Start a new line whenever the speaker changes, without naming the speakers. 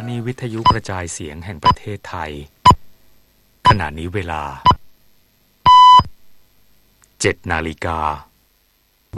นีวิทยุกระจายเสียงแห่งประเทศไทยขณะนี้เวลา 7 นาฬิกา